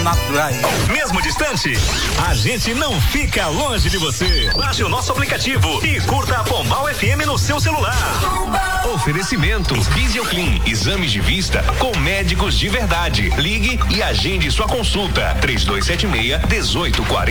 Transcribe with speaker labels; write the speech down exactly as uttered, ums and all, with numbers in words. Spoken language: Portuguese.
Speaker 1: naturais.
Speaker 2: Mesmo distante, a gente não fica longe de você. Baixe o nosso aplicativo e curta a Pombal F M no seu celular. Pombal. Oferecimento Visioclean, exames de vista com médicos de verdade. Ligue e agende sua consulta. três dois sete seis, um oito quatro